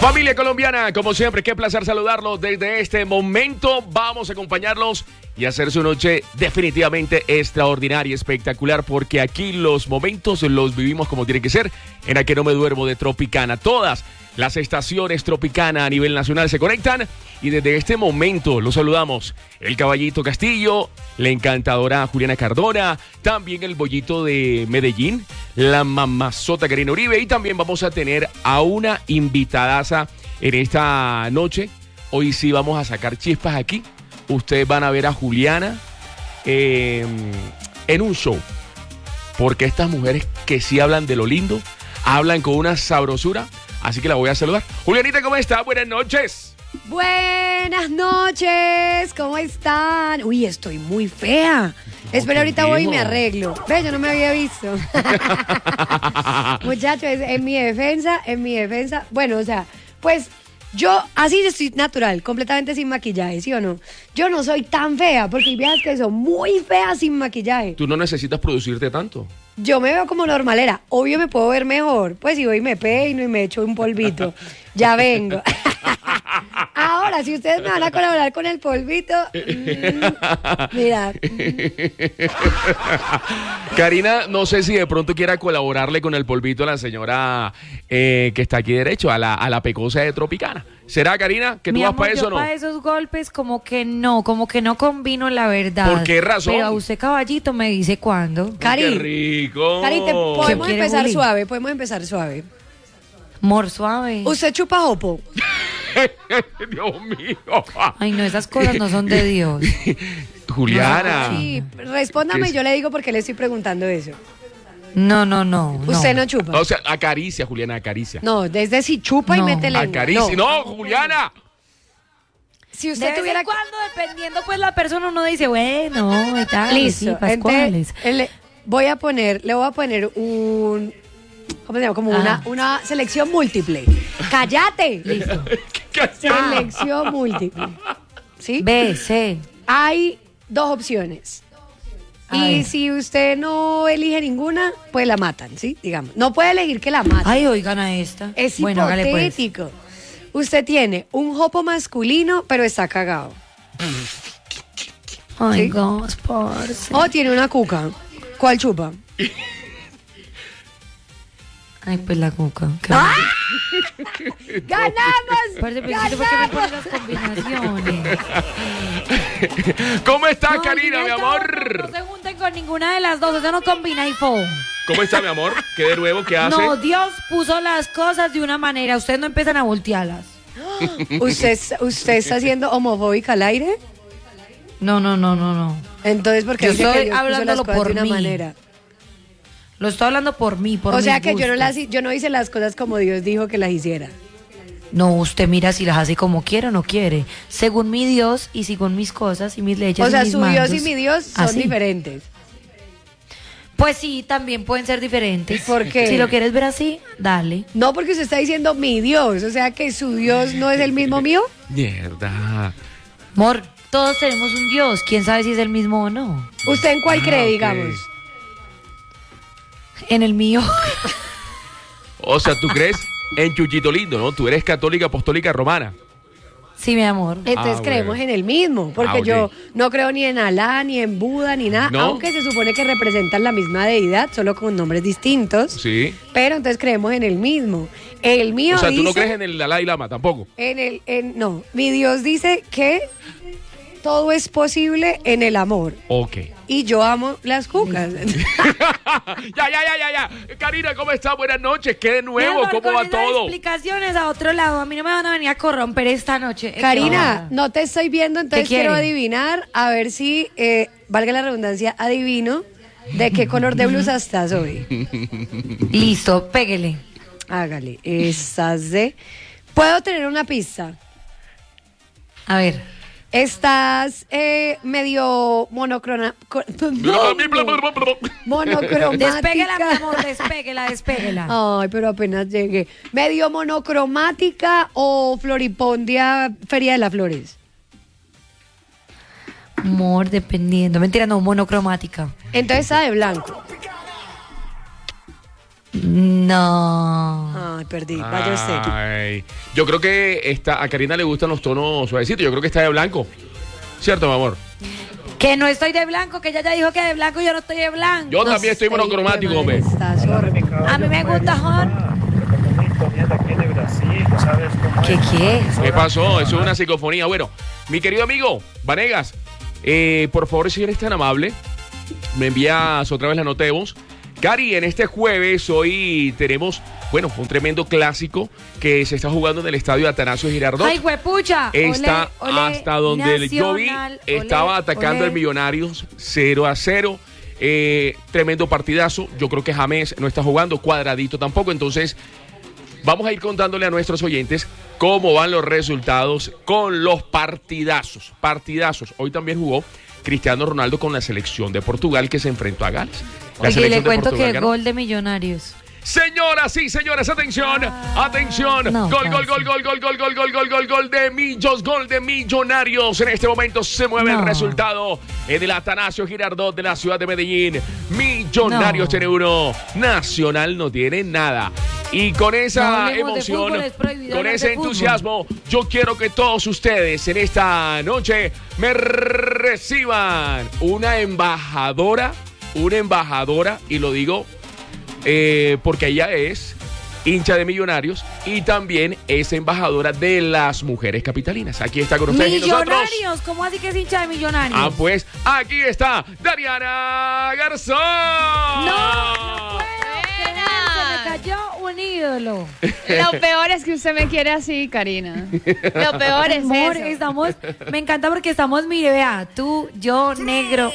Familia colombiana, como siempre, qué placer saludarlos desde este momento. Vamos a acompañarlos y hacer su noche definitivamente extraordinaria, espectacular, porque aquí los momentos los vivimos como tiene que ser, en la que no me duermo de Tropicana. Todas las estaciones Tropicana a nivel nacional se conectan y desde este momento los saludamos. El Caballito Castillo, la encantadora Juliana Cardona, también el Bollito de Medellín, la mamazota Karina Uribe, y también vamos a tener a una invitadaza en esta noche. Hoy sí vamos a sacar chispas aquí. Ustedes van a ver a Juliana en un show, porque estas mujeres que sí hablan de lo lindo, hablan con una sabrosura, así que la voy a saludar. Julianita, ¿cómo está? Buenas noches. Buenas noches, ¿cómo están? Uy, estoy muy fea. Espera, ahorita voy y me arreglo. Ve, yo no me había visto. Muchachos, en mi defensa, bueno, o sea, pues yo así estoy natural, completamente sin maquillaje, ¿sí o no? Yo no soy tan fea, porque hay viejas que son muy feas sin maquillaje. Tú no necesitas producirte tanto. Yo me veo como normalera. Obvio me puedo ver mejor. Pues si voy y me peino y me echo un polvito, ya vengo. Ahora, si ustedes me van a colaborar con el polvito, mira. Karina, no sé si de pronto quiera colaborarle con el polvito a la señora que está aquí derecho, a la pecosa de Tropicana. ¿Será, Karina, que tú vas para eso o no? Para esos golpes como que no combino, la verdad. ¿Por qué razón? Pero a usted, caballito, me dice cuándo. Cari, ¡qué rico! Cari, podemos empezar Juli? suave. Mor suave. ¿Usted chupa jopo? Dios mío. Ay, no, esas cosas no son de Dios. Juliana. Sí, respóndame y yo le digo por qué le estoy preguntando eso. No. ¿Usted no chupa? O sea, acaricia, Juliana, acaricia. No, desde si chupa y No. mete lengua. Acaricia. No, Juliana. Si De usted vez tuviera... en cuando, dependiendo, pues, la persona, uno dice, bueno, y tal. Listo, Sí, Pascuales. entonces, le voy a poner un... ¿Cómo se llama? Como una selección múltiple. ¡Cállate! Listo. Selección múltiple. ¿Sí? B, C. Hay dos opciones. A Y ver. si usted no elige ninguna, pues la matan, ¿sí? Digamos. No puede elegir que la maten. Ay, oigan a esta. Es bueno, hágale pues. hipotético. Usted tiene un jopo masculino, pero está cagado. Ay, ¿Sí? Dios, parce. O tiene una cuca. ¿Cuál chupa? Ay, pues la cuca. ¡Ah! ¡Ganamos! Parce, pero ¿por qué me pones las combinaciones? ¿Cómo está, No, Karina, mi Gineta, amor? No se junten con ninguna de las dos, eso no combina, hijo. ¿Cómo está, mi amor? ¿Qué de nuevo? ¿Qué hace? No, Dios puso las cosas de una manera, ustedes no empiezan a voltearlas. ¿Usted está siendo homofóbica al aire? No. Entonces, ¿por qué Yo dice que estoy Dios puso las hablándolo cosas por de una mí. manera? Lo estoy hablando por mí, por O mis sea que yo gustos. no hice las cosas como Dios dijo que las hiciera. No, usted mira si las hace como quiere o no quiere. Según mi Dios y según mis cosas y mis leyes O sea, y mis su Dios y mandos. mi Dios son Así. diferentes. Pues sí, también pueden ser diferentes. ¿Por qué? Si lo quieres ver así, dale. No, porque usted está diciendo mi Dios. O sea que su Dios no es el mismo mío. Mierda. Amor, todos tenemos un Dios. ¿Quién sabe si es el mismo o no? ¿Usted en cuál cree, ok. digamos? En el mío. O sea, tú crees en Chuchito Lindo, ¿no? Tú eres católica apostólica romana. Sí, mi amor. Entonces creemos bueno. en el mismo. Porque Ok. yo no creo ni en Alá, ni en Buda, ni nada. ¿No? Aunque se supone que representan la misma deidad, solo con nombres distintos. Sí. Pero entonces creemos en el mismo. El mío O sea, tú no dice- crees en el Dalai Lama tampoco. No, mi Dios dice que todo es posible en el amor. Ok. Y yo amo las cucas. Ya. Karina, ¿cómo estás? Buenas noches. ¿Qué de Mi nuevo? amor, ¿Cómo con va esas todo? explicaciones a otro lado. A mí no me van a venir a corromper esta noche. Karina, no te estoy viendo, entonces ¿Qué quiere? quiero adivinar, a ver si, valga la redundancia, adivino de qué color de blusa estás hoy. Listo, péguele. Hágale. Estás de... ¿Puedo tener una pista? A ver. Estás medio monocromática. Despéguela, mi amor, despéguela. Ay, pero apenas llegué. ¿Medio monocromática o floripondia Feria de las Flores? Amor, dependiendo. Mentira, no, monocromática. Entonces está de blanco. No. Ay, perdí. Vaya usted. Ay, yo creo que a Karina le gustan los tonos suavecitos. Yo creo que está de blanco. ¿Cierto, mi amor? Que no estoy de blanco, que ella ya dijo que de blanco yo no estoy de blanco. Yo también estoy monocromático, hombre. A mí me gusta, Juan. ¿Qué? ¿Qué pasó? Eso es una psicofonía. Bueno, mi querido amigo Vanegas, por favor, si eres tan amable, me envías otra vez la nota de voz. Cari, en este jueves hoy tenemos, bueno, un tremendo clásico que se está jugando en el estadio Atanasio Girardot. ¡Ay, huepucha! Está hasta donde yo vi, estaba atacando olé. el Millonarios 0-0. Tremendo partidazo. Yo creo que James no está jugando, Cuadradito tampoco. Entonces, vamos a ir contándole a nuestros oyentes cómo van los resultados con los partidazos. Partidazos. Hoy también jugó Cristiano Ronaldo con la selección de Portugal que se enfrentó a Gales. Oye, le cuento que gol de Millonarios. Señoras y señores, atención, atención. No, Gol de Millonarios. En este momento se mueve el resultado del Atanasio Girardot de la ciudad de Medellín. Millonarios tiene 1, Nacional no tiene nada. Y con esa emoción, con ese entusiasmo, yo quiero que todos ustedes en esta noche me reciban una embajadora, y lo digo porque ella es hincha de Millonarios y también es embajadora de las mujeres capitalinas. Aquí está con ustedes y nosotros. Millonarios, ¿cómo así que es hincha de Millonarios? Ah, pues aquí está Dariana Garzón. No puedo creer, se me cayó un ídolo. Lo peor es que usted me quiere así, Karina. Lo peor es Amor, eso. me encanta porque estamos, mire, vea, tú, yo, negro,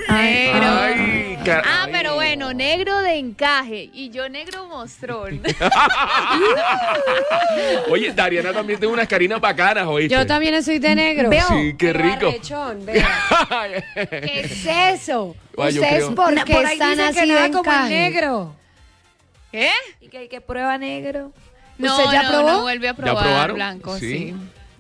Pero bueno, negro de encaje y yo negro mostrón. Oye, Dariana también tiene unas carinas bacanas, ¿oíste? Yo también soy de negro. Veo. Sí, qué rico. Arrechón, vea. ¿Qué es eso? Ay, yo ¿Ustedes creo. por qué Por ahí están dicen así que de nada como el encaje? negro. ¿Qué? Y que prueba negro. ¿Usted ya probó? No, vuelve a probar probaron? blanco, Sí. sí.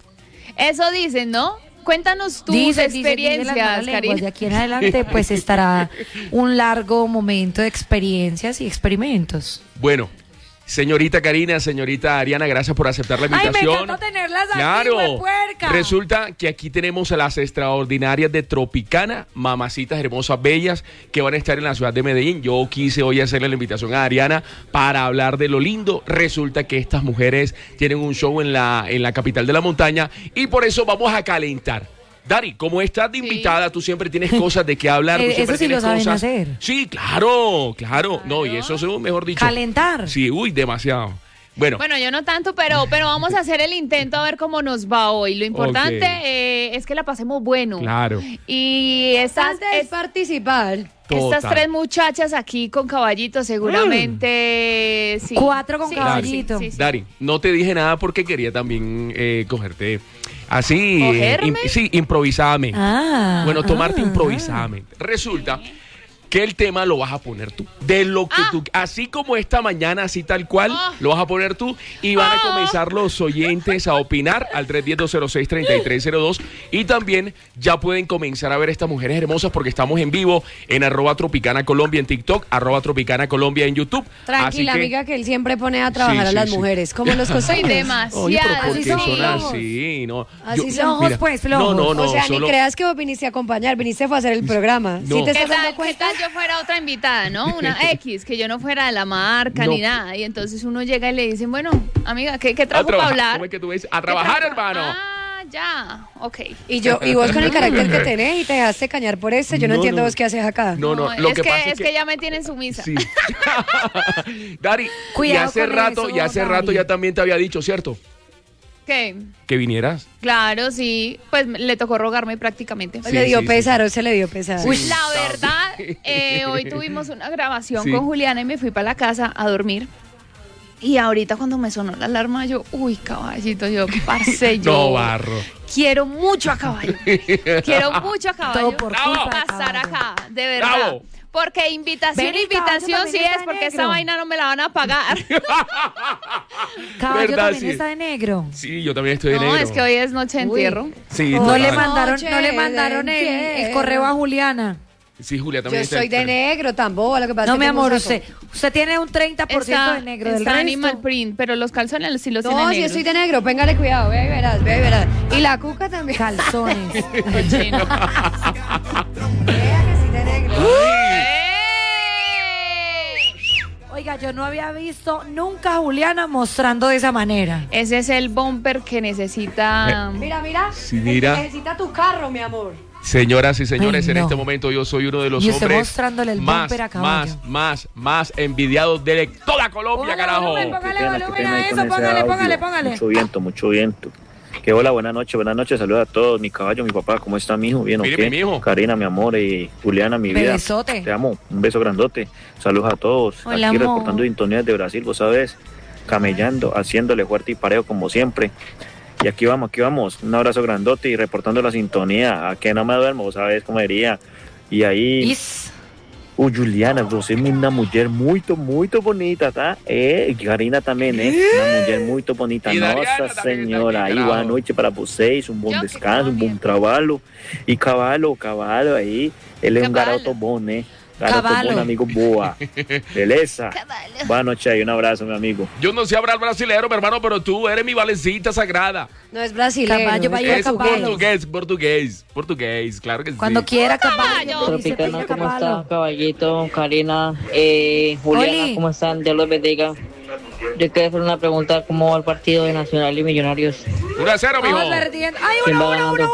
Eso dicen, ¿no? Cuéntanos tus Dice experiencias, las malas lenguas. Karina. De aquí en adelante, pues estará un largo momento de experiencias y experimentos. Bueno, señorita Karina, señorita Ariana, gracias por aceptar la Ay, invitación. me encanta tenerlas aquí, Claro. huepuerca. Resulta que aquí tenemos a las extraordinarias de Tropicana, mamacitas hermosas, bellas, que van a estar en la ciudad de Medellín. Yo quise hoy hacerle la invitación a Ariana para hablar de lo lindo. Resulta que estas mujeres tienen un show en la capital de la montaña y por eso vamos a calentar. Dari, como estás de invitada, tú siempre tienes cosas de qué hablar. Tú siempre eso sí tienes lo saben cosas. hacer. Sí, claro. No, y eso es mejor dicho. Calentar. Sí, demasiado. Bueno, Bueno, yo no tanto, pero vamos a hacer el intento a ver cómo nos va hoy. Lo importante es que la pasemos bueno. claro. Y estas, Es participar. Total. estas tres muchachas aquí con caballito seguramente... Sí. 4 con Sí, caballito. sí, sí, sí. Dari, no te dije nada porque quería también cogerte así. ¿Cogerme? Sí, improvisadamente. Bueno, tomarte ah. improvisadamente. Resulta que el tema lo vas a poner tú. De lo que tú, así como esta mañana, así tal cual, lo vas a poner tú. Y van a comenzar los oyentes a opinar al 310-206-3302. Y también ya pueden comenzar a ver estas mujeres hermosas porque estamos en vivo en @Tropicana Colombia en TikTok, @Tropicana Colombia en YouTube. Tranquila, Así que, amiga, que él siempre pone a trabajar a las mujeres. Como los Soy costeños. demasiado. Oye, pero ¿por Así qué son son flojos. así? No, Así son. Flojos, pues, flojos. No, o sea, solo... ni creas que vos viniste a acompañar, viniste fue a hacer el programa. No. ¿Sí te ¿Qué estás dando tal, ¿Qué cuenta? tal yo fuera otra invitada, no? Una X, que yo no fuera de la marca No. ni nada. Y entonces uno llega y le dicen, bueno, amiga, ¿qué trajo para trabajar. hablar? ¿Cómo es que tú ves? A ¿Qué trabajar, trajo? hermano. Ah, ya, ok. Y vos con el carácter que tenés y te dejaste cañar por ese, yo no, No, entiendo no. vos qué haces acá. No, lo es que pasa es que ya me tienen sumisa. Sí. Dari, Cuidado y con eso, hace rato Dari. ya también te había dicho, ¿cierto? ¿Qué? Que vinieras. Claro, sí. Pues le tocó rogarme prácticamente. Sí, le dio sí, pesar o se le dio pesar. Sí. La verdad, hoy tuvimos una grabación Sí. con Juliana y me fui para la casa a dormir. Y ahorita cuando me sonó la alarma, yo, uy, caballito, yo, parce, yo No, barro. quiero mucho a caballo. Quiero mucho a caballo. Todo por Bravo. culpa de Pasar caballo. acá, de verdad. Bravo. Porque invitación Ven, y Caballo sí también es, está porque esta negro. vaina no me la van a pagar. Caballo ¿Verdad? también Sí. está de negro. Sí, yo también estoy de No, negro. es que hoy es noche de Uy. entierro. Sí, No total. le mandaron, Noche no le mandaron de el correo a Juliana. Sí, Julia Yo también soy de negro, tan boba, lo que pasa No, es que mi tengo amor, un saco. usted tiene un 30% de negro del está resto. animal print, pero los calzones sí los tiene No, si negros. estoy de negro, péngale cuidado, ve y verás, ve y verás. Y la cuca también. Calzones. Cochino. Vea que sí de negro. Oiga, yo no había visto nunca a Juliana mostrando de esa manera. Ese es el bumper que necesita. Mira, mira. Sí, mira. Necesita tu carro, mi amor. Señoras y señores, Ay, en no. este momento yo soy uno de los Y usted hombres mostrándole el más, bumper a caballo. más envidiados de toda Colombia, carajo. Póngale volumen Qué a pena ahí eso, con ese póngale. audio. Mucho viento, mucho viento. Que hola, buenas noches, saludos a todos, mi caballo, mi papá, ¿cómo está mi hijo? ¿Bien o Mire, qué? mi hijo. Karina, mi amor, y Juliana, mi vida. Besote. Te amo, un beso grandote. Saludos a todos. Hola, aquí amor. reportando sintonías de Brasil, vos sabes, camellando, haciéndole fuerte y parejo como siempre. Y aquí vamos, un abrazo grandote y reportando la sintonía, a que no me duermo, vos sabes cómo diría. Y ahí... Is. Juliana, você é uma mulher muito bonita, tá? Karina também, né? Uma mulher muito bonita. E Dariana Nossa também, Senhora, aí, boa noite para vocês, um bom descanso, um bom trabalho. E cavalo aí, ele é um Cavalo. garoto bom, né? Garoto Cavalo. bom, amigo boa. Beleza? Boa noite aí, um abraço, meu amigo. Yo no sé hablar brasilero, mi hermano, pero tú eres mi valecita sagrada. No es brasileño. Caballo, es vaya Es caballo. portugués, claro que sí. Cuando quiera, caballo. Tropicana, ¿cómo está? Caballito, Karina, Juliana, Oli. ¿cómo están? Dios los bendiga. Yo quiero hacer una pregunta, ¿cómo va el partido de Nacional y Millonarios? 1-0, mijo. Vamos perdiendo. ¡Ay, ¿Quién va 1-1, ganando?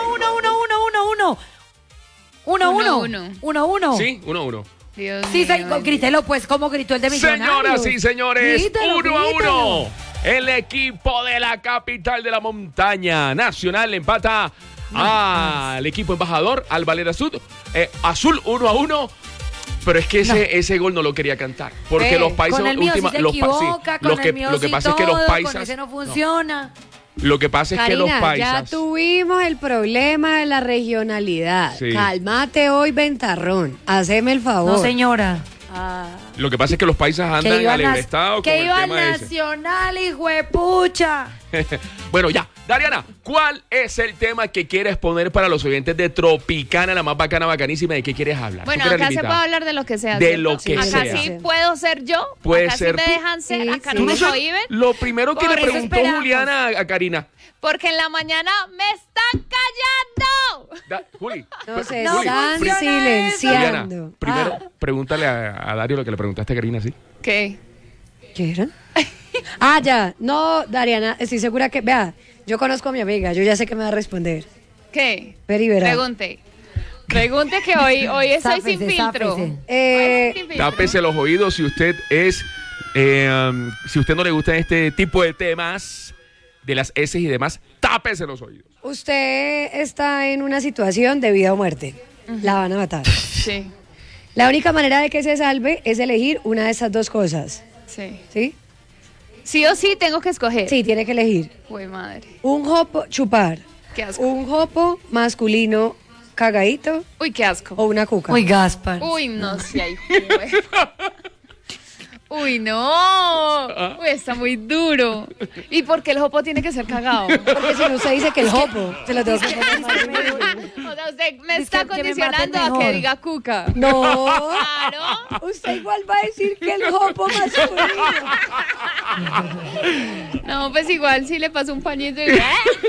1-1! Sí, 1-1. Dios Sí, mío. grítelo pues, como gritó el de Millonarios. Señoras y señores, Grítelo, 1-1. El equipo de la capital de la montaña Nacional empata al equipo embajador, al Valera Azul, 1-1. Pero es que ese gol no lo quería cantar. Porque Ve, los paisas Con el mío sí se equivoca, con el mío lo que sí pasa es que los todo, paisas. con ese no funciona. Lo que pasa es que los Karina, ya paisas. tuvimos el problema de la regionalidad. Sí. Cálmate hoy, ventarrón. Haceme el favor. No, señora. Lo que pasa es que los paisas andan alebrestados con que el iba tema ese. Nacional, hijo de pucha. Bueno, ya. Dariana, ¿cuál es el tema que quieres poner para los oyentes de Tropicana, la más bacana, bacanísima? ¿De qué quieres hablar? Bueno, Tú que eres acá se invitada. puede hablar de lo que sea. De ¿cierto? lo que acá sea. sí puedo ser yo. Puede acá ser sí tú. me dejan ser. Sí, acá sí. no me ¿Tú no sabes? prohíben. Lo primero que Por le eso preguntó esperamos. Juliana a Karina. Porque en la mañana me están callando. Juli. No se No están funciona Juliana, silenciando. primero pregúntale a Dario lo que le preguntaste a Karina, ¿sí? ¿Qué? ¿Qué era? Ya. No, Dariana, estoy segura que... Vea, yo conozco a mi amiga, yo ya sé que me va a responder. ¿Qué? Pero verá. Pregunte que hoy estoy sin Záfese, filtro. záfese. Eh, Sin filtro. Tápese los oídos si usted es. Si usted no le gusta este tipo de temas, de las S y demás, tápese los oídos. usted está en una situación de vida o muerte. La van a matar. Sí, La única manera de que se salve es elegir una de esas dos cosas. sí. ¿Sí? Sí o sí tengo que escoger. Sí, tiene que elegir. Uy, madre. Un jopo, chupar. Qué asco. Un jopo masculino cagadito Uy, qué asco. o una cuca. Uy, Gaspar. Uy, no, si hay jue. Uy, no. Uy, está muy duro. ¿Y por qué el jopo tiene que ser cagado? Porque si no usted dice que el jopo, se lo tengo que poner más duro. O sea, usted me Dice está que me condicionando maten a que mejor. diga cuca. No. Claro. Usted igual va a decir que el jopo masculino. No, pues igual si le paso un pañito y...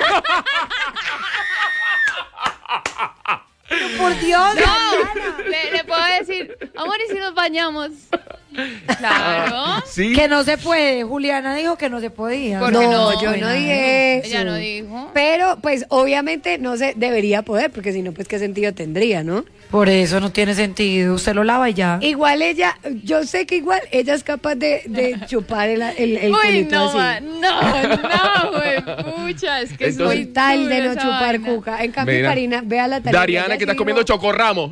Por Dios. No, le puedo decir, amor, ¿y si nos bañamos? Claro. Sí. Que no se puede. Juliana dijo que no se podía. ¿Por No, qué no? yo no dije eso. Ella no dijo. Pero, pues, obviamente no se debería poder, porque si no, pues, ¿qué sentido tendría, no? Por eso no tiene sentido. Usted lo lava y ya. Igual ella, yo sé que igual ella es capaz de chupar el Uy, culito no, así. no, güey, pucha, es que es Entonces- muy Con tal de duro no esa chupar vaina. cuca. En cambio, Mira. Karina, ve a la tarea. Dariana, que estás comiendo chocorramo.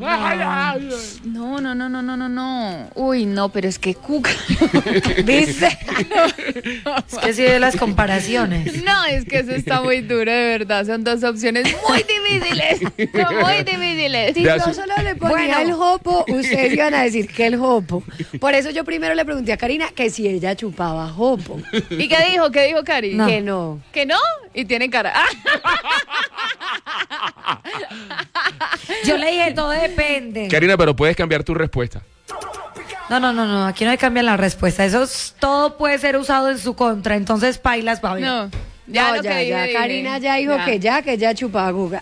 No. Uy, no, pero es que cuca. ¿Viste? Es que sí de las comparaciones. No, es que eso está muy duro, de verdad. Son dos opciones muy difíciles. Son muy difíciles. Si Ya yo su- solo le ponía Bueno. el jopo, ustedes iban a decir que el jopo. Por eso yo primero le pregunté a Karina que si ella chupaba jopo. ¿Y qué dijo? ¿Qué dijo Cari? No. Que no. ¿Que no? Y tiene cara. Yo le dije, todo depende. Karina, pero puedes cambiar tu respuesta. No, aquí no hay que cambiar la respuesta. Todo puede ser usado en su contra, entonces pailas, Pablo. No, ya No, lo que ya, dije, ya. dije. Karina ya dijo que ya chupaba guga.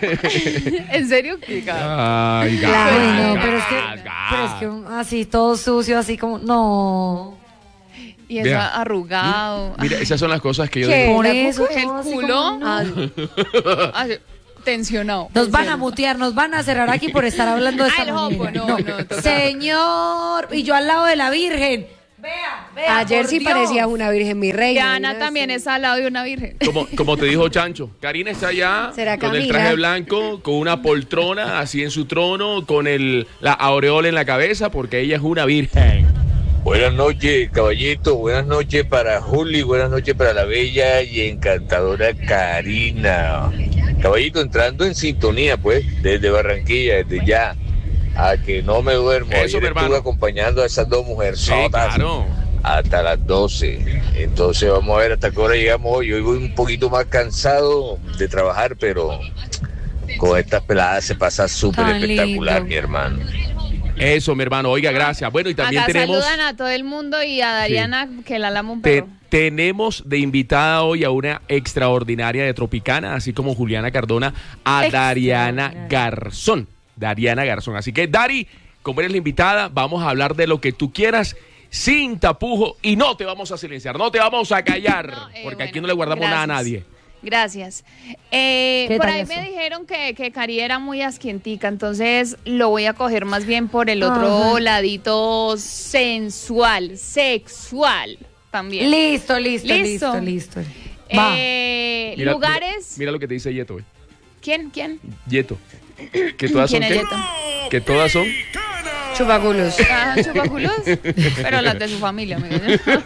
¿En serio? Qué cabrón. Ay, Claro. Ay, no, gas, pero es que así, todo sucio, así como, no. Y eso Vea. arrugado. Mira, esas son las cosas que yo ¿Qué? digo. Por ¿La eso, El todo así culo. como, no. Así, tensionado. Nos van a mutear, nos van a cerrar aquí por estar hablando de esta el hopo, manera. no, total. Señor, y yo al lado de la Virgen. Vea, Ayer por sí Dios. parecía una virgen mi reina. Diana ¿no? también Sí. está al lado de una virgen. Como te dijo Chancho, Karina está allá ¿Será con el Camila? traje blanco, con una poltrona así en su trono, con la aureola en la cabeza, porque ella es una virgen. Buenas noches, caballito. Buenas noches para Juli. Buenas noches para la bella y encantadora Karina. Caballito, entrando en sintonía, pues, desde Barranquilla, desde ya, a que no me duermo. Eso, Ayer mi hermano. estuve acompañando a esas dos Sí, mujerzotas claro. hasta las 12. Entonces vamos a ver hasta qué hora llegamos hoy. Hoy voy un poquito más cansado de trabajar, pero con estas peladas se pasa súper Tan espectacular, lindo. mi hermano. Eso, mi hermano. Oiga, gracias. Bueno, y también Acá tenemos... saludan a todo el mundo y a Dariana, que la lama un Te- perro. tenemos de invitada hoy a una extraordinaria de Tropicana, así como Juliana Cardona, a Dariana Garzón. Dariana Garzón. Así que, Dari, como eres la invitada, vamos a hablar de lo que tú quieras, sin tapujo, y no te vamos a silenciar, no te vamos a callar, No, porque bueno, aquí no le guardamos nada a gracias. nadie. Gracias. ¿Qué Por tal ahí eso? me dijeron que Cari era muy asquientica, entonces lo voy a coger más bien por el otro Ajá. ladito sensual, sexual también. Listo. Listo. Va. Mira, Lugares. Mira lo que te dice Yeto, güey. ¿Quién? Yeto. ¿Que todas son ¿Quién es qué? Yeto? ¿Que todas son? Chupaculos. Ah, chupaculos, pero las de su familia. amigo.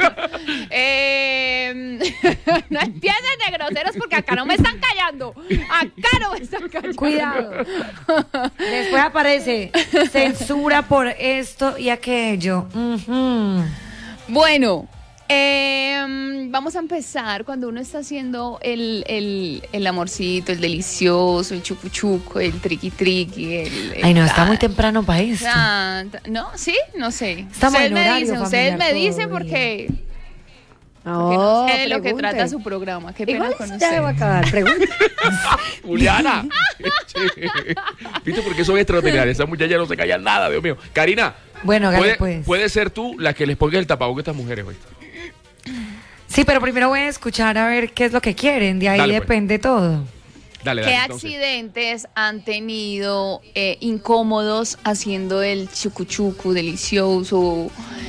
No empiecen de groseros porque acá no me están callando. Acá no me están callando. Cuidado. Después aparece censura por esto y aquello. Ujú. Bueno, vamos a empezar cuando uno está haciendo el amorcito, el delicioso, el chucuchuco, el triqui-triqui. Ay, no, está muy temprano para esto. No, sí, no sé. Estamos ustedes en me horario dicen, ustedes me familiar dicen todavía. porque No, no sé lo que pregunte. trata su programa. Qué pena Igual con ya va a ustedes. acabar. Pregunta. Juliana. ¿Viste por qué son extraordinarias? Esas muchachas no se callan nada, Dios mío. Karina, Bueno, hágale pues. puede ser tú la que les ponga el tapabocas a estas mujeres, ¿oíste? Sí, pero primero voy a escuchar a ver qué es lo que quieren. De ahí Dale, pues. depende todo. Dale, ¿Qué entonces. accidentes han tenido incómodos haciendo el chucuchucu delicioso?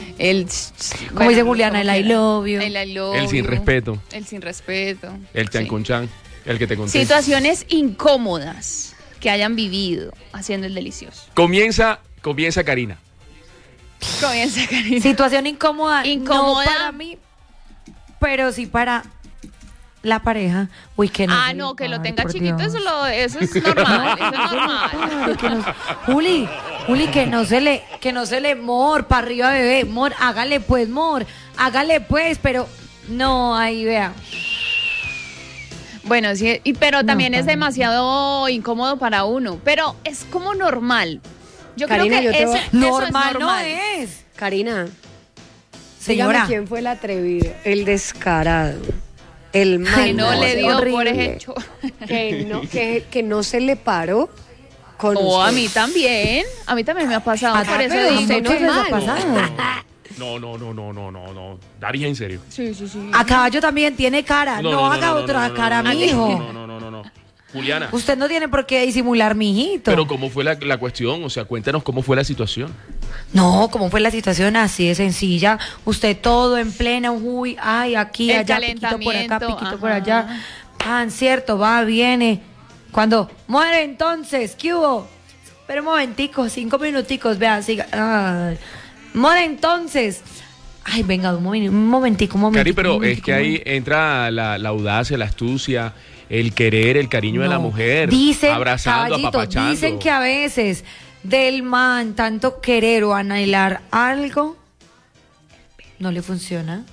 Como dice Juliana, el I love you. El I love El sin you, respeto. El sin respeto. El chan Sí. con chan, el que te conté. Situaciones incómodas que hayan vivido haciendo el delicioso. Comienza Karina. Comienza, Karina. Situación incómoda. Incómoda. No para mí, pero sí para la pareja. Uy, que no. se No, le que lo pare, tenga por chiquito, Dios. eso es normal, eso es normal. Ay, Juli, que no se le, mor, para arriba, bebé, mor, hágale pues, pero no, ahí vea. Bueno, sí, pero también es para mí. demasiado incómodo para uno, pero es como normal. Yo Karina, creo yo que te voy- eso Normal es no normal. es. Karina, Señora. dígame quién fue el atrevido, el descarado, el mal. Que no le dio por horrible, ejemplo. que no se le paró con O a usted. mí también me ha pasado, Ah, por eso pero digo, usted no no es les ha mal. pasado. No. Daría en serio. Sí, sí, sí. A caballo también tiene cara. No, haga otra cara, mijo. No. Juliana, Usted no tiene por qué disimular, mijito. pero ¿cómo fue la cuestión? O sea, cuéntanos cómo fue la situación. No, ¿cómo fue la situación? Así de sencilla. Usted todo en plena, uy, ay, aquí, El allá, piquito por acá, calentamiento, piquito por ajá. allá. Pan, cierto, va, viene. Cuando muere entonces, ¿qué hubo? Pero un momentico, 5 minuticos, vea, siga. Ay. Muere entonces. Ay, venga, un momentico. Cari, pero es que ahí entra la audacia, la astucia, el querer, el cariño de la No. mujer. Dicen, abrazando, caballito, apapachando. dicen que a veces del man tanto querer o anhelar algo no le funciona.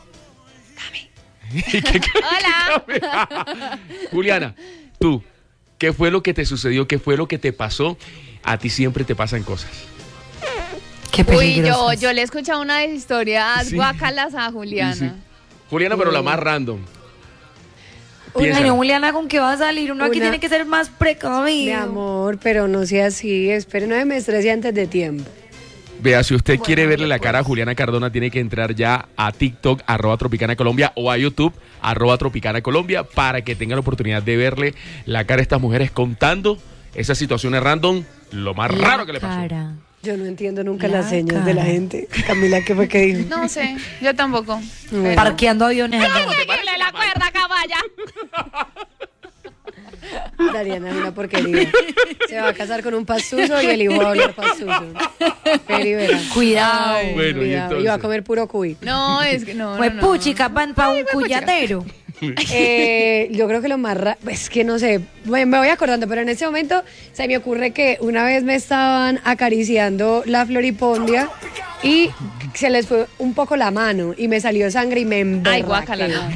Hola. Juliana, tú, ¿Qué fue lo que te sucedió? ¿Ququé fue lo que te pasó? A ti siempre te pasan cosas. Qué Uy, peligroso. yo le he escuchado unas historias Sí. guacalas a Juliana. Sí. Juliana, pero la más random. Ay, Piénsala. no, Juliana, ¿con qué va a salir? Uno aquí Una- tiene que ser más precavido. Mi amor, pero no sea así. Espere, no me estrese antes de tiempo. Vea, si usted quiere verle la cara a Juliana Cardona, tiene que entrar ya a TikTok, @TropicanaColombia, o a YouTube, @TropicanaColombia, para que tenga la oportunidad de verle la cara a estas mujeres contando esas situaciones random, lo más raro que le pasó. Cara. Yo no entiendo nunca La las señas de la cara. gente. Camila, ¿qué fue que dijo? No sé, yo tampoco. Bueno. Parqueando aviones. Síguele la cuerda, caballa. Dariana es una porquería. Se va a casar con un pastuso y el hijo va a hablar pastuso. Peri verá. Cuidado. Bueno, y Cuidado, entonces. y va a comer puro cuy. No, es que no. Pues no, no. puchica, pan pa' un cuyatero. Yo creo que lo más raro, es que no sé, me voy acordando, pero en ese momento se me ocurre que una vez me estaban acariciando la floripondia y se les fue un poco la mano y me salió sangre y me emberraqué. Ay, guácala, no.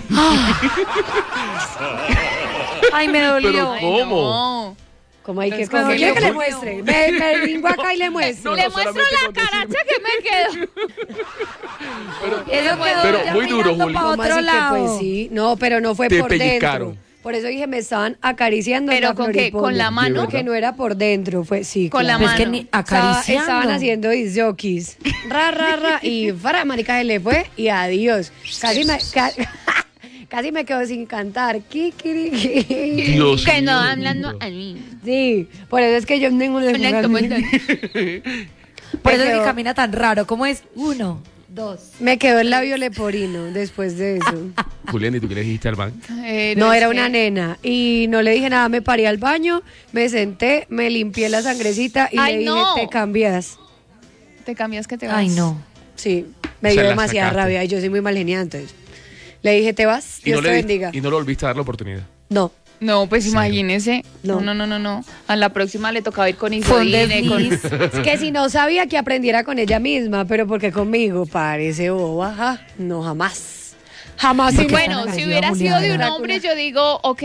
Ay, me dolió. Pero, Ay, ¿cómo? no. ¿Cómo hay que Es como comer? que ¿Quiere que le le muestre? Me ringo acá y le muestro. Le muestro solamente la con caracha decirme. que me quedó. Eso quedó Pero ya muy duro, mirando Juli. pa' ¿Cómo otro así que lado. pues sí? No, pero no fue Te por pellizcaron. dentro. Por eso dije, me estaban acariciando ¿Pero la con qué? floripondia. ¿Con la mano? Que no era por dentro, fue sí. Con la claro. Pues que mano. ni acariciando. Estaban haciendo disjockeys. Ra, y para marica se le fue y adiós. Casi me quedo sin cantar. Kikiriki. Dios Que no mío. hablan a mí. Sí, por eso es que yo tengo un Por eso es que quedó- camina tan raro. ¿Cómo es? 1, 2. Me quedó el labio leporino después de eso. Julián, ¿y tú qué le dijiste al man? No, era una nena. Y no le dije nada, me paré al baño, me senté, me limpié la sangrecita y Ay, le dije, no. te cambias. Te cambias que te vas. Ay, no. Sí, me Se dio la demasiada sacaste. rabia y yo soy muy mal geniada, entonces. Le dije, te vas, Y no, Dios te bendiga. y no le volviste a dar la oportunidad. No, No, pues ¿Serio? imagínese. No. No. A la próxima le tocaba ir con Fue un Isodine, con... desliz. es que si no sabía que aprendiera con ella misma, pero porque conmigo parece boba, ajá, no jamás. Jamás. Porque y están Bueno, si agradecida, hubiera sido de un Juliana. hombre, yo digo, ok,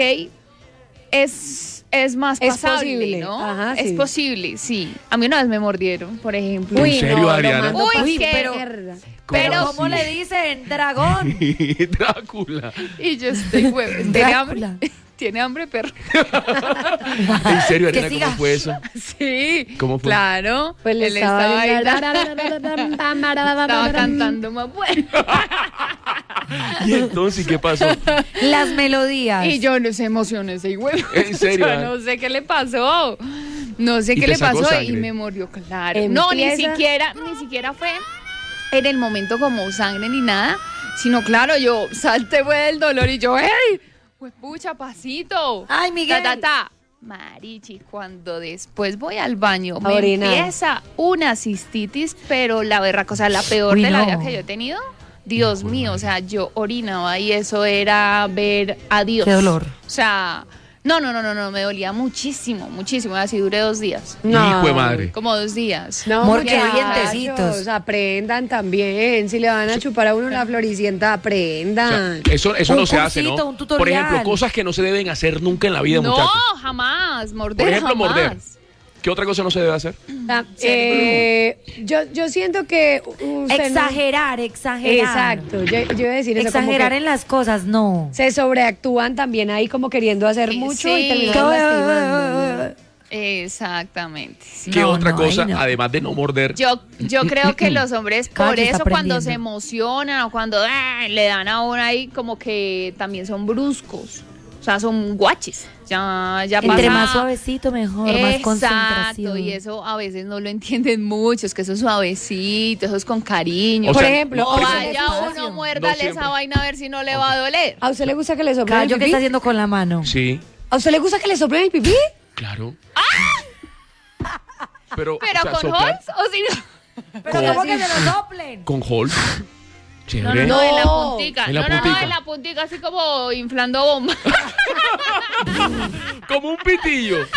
es más Es pasable, posible, ¿no? ajá, es sí. posible, sí. A mí una vez me mordieron, por ejemplo. ¿En serio, lo Adriana? mando Uy, pa' qué- mierda. Pero ¿Cómo ¿cómo así? le dicen? Dragón. Drácula. Y yo estoy huevo. ¿Tiene Drácula. hambre? ¿Tiene hambre, perro? ¿En serio, Que Adriana, siga. cómo fue eso? Sí. ¿Cómo fue? Claro. Pues le Él estaba ahí, estaba estaba cantando más bueno. ¿Y entonces qué pasó? Las melodías. Y yo no sé, emocioné ese huevo. ¿En serio? Yo no sé qué le pasó. No sé ¿Y qué te le sacó pasó sangre? y me murió, claro. No, ni Empieza- siquiera fue en el momento como sangre ni nada, sino claro, yo salté fue del dolor y yo, ¡ey! Pues pucha, pasito. Ay, Miguel. Ta. Marichi, cuando después voy al baño, A me orinar. empieza una cistitis, pero la berraca, o sea, la peor Uy, de la no. vida que yo he tenido. Dios mío, o sea, yo orinaba y eso era ver a Dios. Qué dolor. O sea, no, me dolía muchísimo, así duré 2 días. Hijo de madre. Como 2 días. No, Morde muchachos, dientecitos. aprendan también. Si le van a chupar a uno la floricienta, aprendan. Eso Un no se hace, cursito, ¿no? un tutorial. Por ejemplo, cosas que no se deben hacer nunca en la vida, No, muchachos. jamás, morder Por ejemplo, jamás. morder. ¿Qué otra cosa no se debe hacer? Ah, yo siento que usted no- Exagerar. Exacto, yo iba a decir eso. como Exagerar que en las cosas, no. se sobreactúan también ahí como queriendo hacer mucho y Sí. terminan lastimando. Exactamente. sí. ¿Qué No, otra no, cosa, ahí no. además de no morder? Yo creo que los hombres Cada por quien está eso cuando aprendiendo. se emocionan o cuando le dan a uno ahí como que también son bruscos. O sea, son guaches. Ya Entre pasa- más suavecito, mejor, más concentración. Exacto, y eso a veces no lo entienden mucho, es que eso es suavecito, eso es con cariño. O Por sea, ejemplo, no, O ¿a usted vaya le gusta- uno, No muérdale siempre. esa vaina a ver si no le va a doler. ¿A usted le gusta que le soplen el Callo, ¿qué pipí? está haciendo con la mano? Sí, ¿A usted le gusta que le soplen el pipí? claro. Pero, Pero o sea, con soplar Halls o si no. Pero ¿cómo que se lo soplen? con Hall. No, Chévere. en la No. puntica. En la No, puntica. en la puntica, así como inflando bomba. Como un pitillo.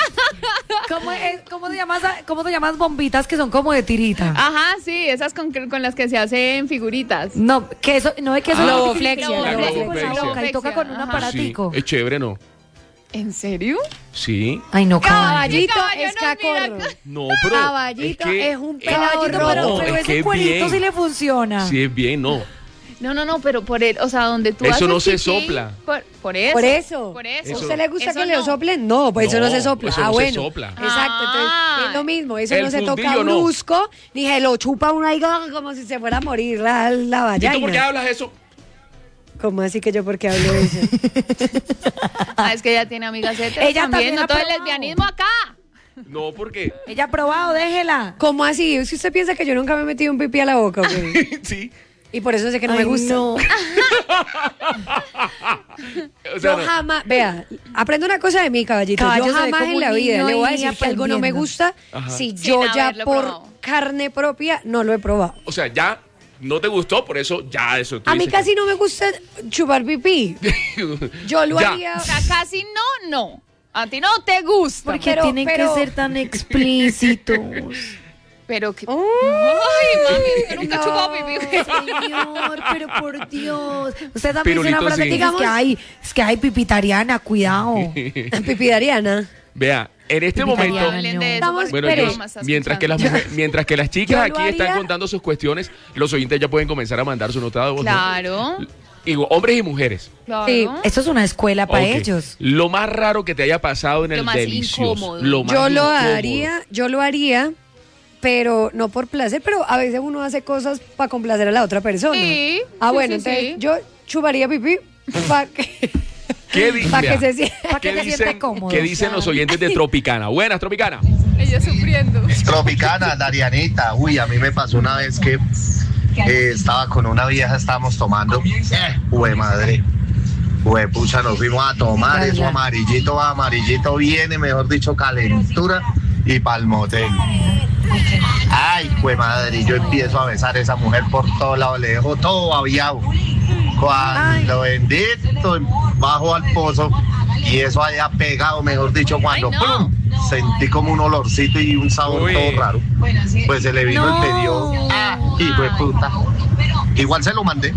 ¿Cómo se llamas bombitas que son como de tirita? Ajá, sí, esas con las que se hacen figuritas. No, que eso, no es que eso Ah, es globoflexia, globoflexia, globoflexia. con la boca y toca con un Ajá. Sí, aparatico. es chévere, ¿no? ¿En serio? Sí. Ay, no, Caballito Caballo es no mira cacorro. No, pero. Caballito es un pelado Caballito, rojo. pero es que ese es cuerito bien. sí le funciona. Sí, es bien, no. No, pero por él, o sea, donde tú Eso haces no se pipí, sopla. Por eso. Por eso. Por eso. ¿A usted le gusta Eso que le no. soplen? No, pues eso no se sopla. eso no se Bueno. sopla. Exacto, entonces es lo mismo. Eso El no se toca fundillo no. brusco, ni se lo chupa uno ahí como si se fuera a morir la ¿Y vallaina. tú por qué hablas eso? ¿Cómo así que yo por qué hablo de eso? Es que ella tiene amigas heteros Ella también no ha todo el probado. lesbianismo acá. No, porque. Ella ha probado, déjela. ¿Cómo así? Si usted piensa que yo nunca me he metido un pipí a la boca, ¿o qué? Sí. Y por eso sé que no me Ay, gusta. no. O sea, Yo no. jamás, vea, aprendo una cosa de mí, caballito. Caballo yo se ve jamás como en un la vida niño le voy a ahí decir que algo no me aprendiendo. gusta Ajá. si Sin yo ya haberlo por probado. carne propia no lo he probado. O sea, ya no te gustó, por eso ya eso. tú A mí dices casi no me gusta chupar pipí. que- Yo lo Ya. haría. O sea, casi no. A ti no te gusta. Porque Pero- tienen pero- que ser tan explícitos. Pero que. Oh, Ay, mami, yo nunca he no. chupado pipí. Señor, pero por Dios. Usted también dice Pirulito, una frase sí. que dice es que hay pipitariana, cuidado. Pipidariana. Vea, en este Pipitariana. momento. Hablen de eso, Estamos- porque Bueno, espere. yo- no me estás mientras que, escuchando. mientras que las Yo chicas lo aquí están haría- contando sus cuestiones, los oyentes ya pueden comenzar a mandar su nota de voz. ¿no? Claro. Y hombres y mujeres. Claro. Sí. Esto es una escuela para Ok. ellos. Lo más raro que te haya pasado en Lo el más delicioso. incómodo. Lo más Yo lo incómodo. haría, pero no por placer, pero a veces uno hace cosas para complacer a la otra persona. Sí, Ah, sí, bueno, sí, entonces sí. yo chuparía pipí para que, ¿Qué, pa' que vea, se sienta. Para que ¿qué se sienta dicen, cómodo. ¿qué dicen los oyentes de Tropicana? Buenas, Tropicana. Ella sufriendo. Tropicana, Darianita. Uy, a mí me pasó una vez que estaba con una vieja, estábamos tomando. Hue madre. Hue pucha, nos fuimos a tomar. Eso amarillito viene, mejor dicho, calentura y pa'l motel. Ay, hue madre. Yo empiezo a besar a esa mujer por todos lados, le dejo todo aviado. Cuando bendito, bajo al pozo y eso haya pegado, mejor dicho, cuando Ay, no. ¡plum! Sentí como un olorcito y un sabor Uy. todo raro. Pues se le vino No. el pedido. Hijo de puta. Igual se lo mandé.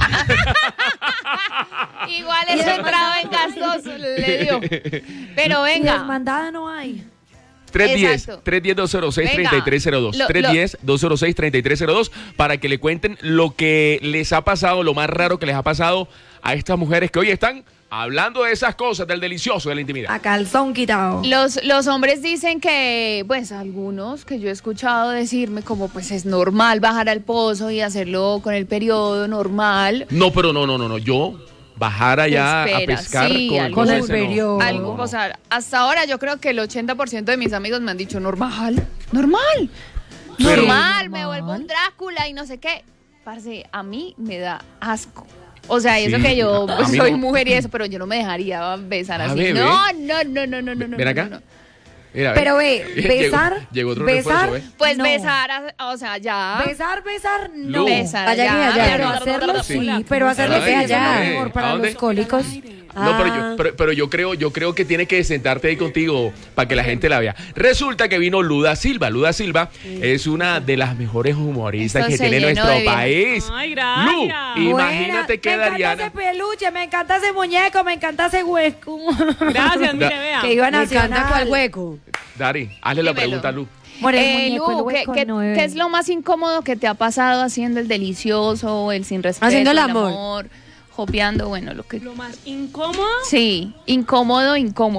Igual eso entrado en gastoso, le dio. Pero venga. Desmandada no hay. 310 Exacto. 310-206-3302. Venga. 310-206-3302 para que le cuenten lo que les ha pasado, lo más raro que les ha pasado a estas mujeres que hoy están hablando de esas cosas, del delicioso, de la intimidad. A calzón quitado. Los hombres dicen que, pues algunos que yo he escuchado decirme como pues es normal bajar al pozo y hacerlo con el periodo normal. No, pero no. Yo bajar allá a Espera, pescar sí, con el algo Con coso el ese, no. periodo. Algo, o sea, hasta ahora yo creo que el 80% de mis amigos me han dicho normal, Pero- normal, me vuelvo un Drácula y no sé qué. Parce, a mí me da asco. O sea, y eso Sí, que yo a pues, mí soy no. mujer y eso, pero yo no me dejaría besar Ah, así. bebé. No. Ven acá. no. Mira, Pero ve, Llegó- besar, llegó otro besar, refuerzo, ¿eh? Pues no. besar, o sea, ya. Besar, no. Lu. Besar, Vaya ya. que allá. Pero hacerlo Sí. sí, pero hacerlo Ay, sí es lo allá. mejor ¿A para dónde? los cólicos. No, Ah. pero yo creo que tienes que sentarte ahí contigo para que la gente la vea. Resulta que vino Luda Silva. Luda Silva es una de las mejores humoristas Esto que se tiene llenó nuestro de vida. país. Ay, gracias. Lu, imagínate que me encanta Dariana. ese peluche, me encanta ese muñeco, me encanta ese hueco. Gracias, mire, vea. Que iba a Me encanta nacional. cuál hueco. Dari, hazle la Dímelo. pregunta a Lu. Bueno, el muñeco, Lu, el hueco, ¿qué no, qué es lo más incómodo que te ha pasado haciendo el delicioso, el sin respeto, Haciendo el amor. jopeando, bueno, lo que... Lo más incómodo, Sí, incómodo,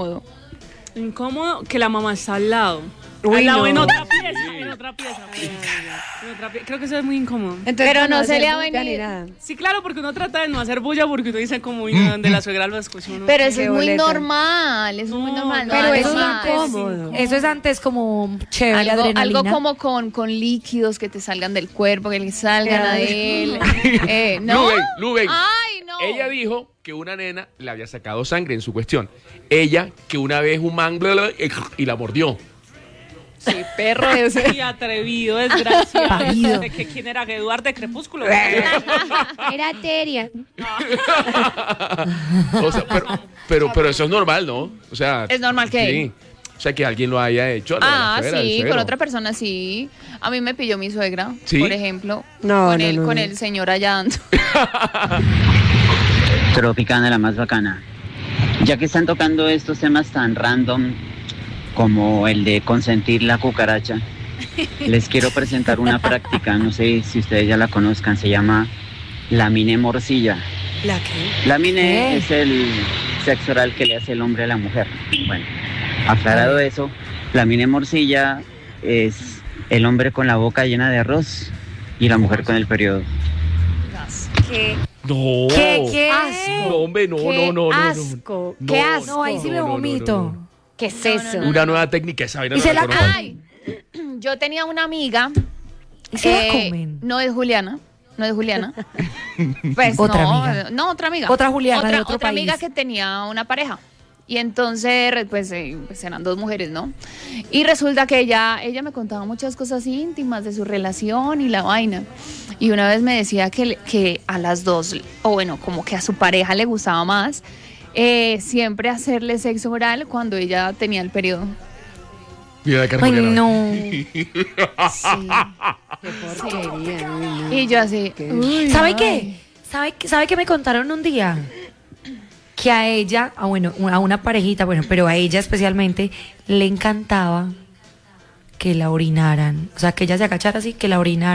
que la mamá está al lado. Uy, al lado, no. en otra pieza, en otra pieza. Creo que eso es muy incómodo. Entonces, Pero no hacer se le ha bulla ni venido. nada. Sí, claro, porque uno trata de no hacer bulla porque uno dice como, uy, no, donde la suegra lo escucha uno. Pero eso Qué es muy boleta. normal, eso es muy No, normal. Pero no, eso es además, incómodo. Eso es antes como chévere, Algo adrenalina. como con líquidos que te salgan del cuerpo, que le salgan a él. ¿No? Lu, ven. Ay, no. Ella dijo que una nena le había sacado sangre en su cuestión. Ella, que una vez un man y la mordió. Sí, perro ese. Sí, atrevido, desgraciado. Parido. ¿De que quién era? ¿Eduardo de Crepúsculo? Era Teria. O sea, pero eso es normal, ¿no? O sea, ¿Es normal qué? Sí. O sea, que alguien lo haya hecho. lo de la Ah, suegra, el sí, suegro. con otra persona sí. A mí me pilló mi suegra, ¿Sí? por ejemplo. No, con no, no, con no. el señor allá ando. Tropicana, la más bacana. Ya que están tocando estos temas tan random como el de consentir la cucaracha, les quiero presentar una práctica, no sé si ustedes ya la conozcan, se llama lamine morcilla. ¿La qué? Lamine es el sexo oral que le hace el hombre a la mujer. Bueno, aclarado eso, lamine morcilla es el hombre con la boca llena de arroz y la mujer con el periodo. ¿Qué? No. ¿Qué? No, hombre, no. Asco. No, Qué asco. No, ahí sí me vomito. ¿Qué es eso? Una nueva técnica, esa vaina Y no se la conozco. Ay, yo tenía una amiga. ¿Y se la comen? No es Juliana. Pues Otra no, amiga. no, otra amiga. Otra Juliana de otro otra país. amiga que tenía una pareja. Y entonces, pues eran dos mujeres, ¿no? Y resulta que ella me contaba muchas cosas íntimas de su relación y la vaina. Y una vez me decía que a las dos, o bueno, como que a su pareja le gustaba más, siempre hacerle sexo oral cuando ella tenía el periodo. Mira, Ay, no. Sí. Qué porquería. Y yo así. uy, ¿Sabe ay. qué? ¿Sabe qué me contaron un día? Que a ella, a una parejita, bueno, pero a ella especialmente, le encantaba que la orinaran. O sea, que ella se agachara así, que la orinaran.